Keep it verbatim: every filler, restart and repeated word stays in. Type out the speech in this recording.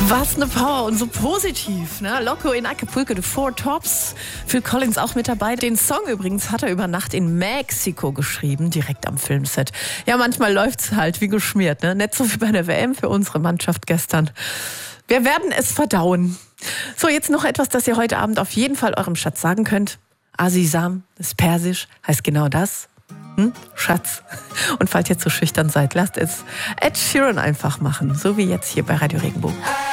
Was eine Power und so positiv, ne? Loco in Acapulco, The Four Tops. Phil Collins auch mit dabei. Den Song übrigens hat er über Nacht in Mexiko geschrieben, direkt am Filmset. Ja, manchmal läuft's halt wie geschmiert, ne? Nicht so wie bei der W M für unsere Mannschaft gestern. Wir werden es verdauen. So, jetzt noch etwas, das ihr heute Abend auf jeden Fall eurem Schatz sagen könnt. Azizam, ist persisch, heißt genau das. Hm? Schatz. Und falls ihr zu schüchtern seid, lasst es Ed Sheeran einfach machen. So wie jetzt hier bei Radio Regenbogen.